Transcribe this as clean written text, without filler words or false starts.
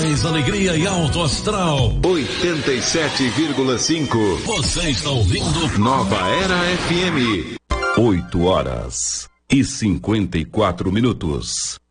mais alegria e alto astral. 87,5. Você está ouvindo Nova Era FM. 8 horas e 54 minutos.